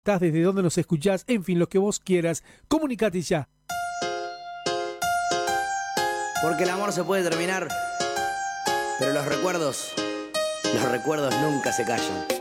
estás, desde dónde nos escuchás, en fin, lo que vos quieras. Comunicate ya. Porque el amor se puede terminar, pero los recuerdos nunca se callan.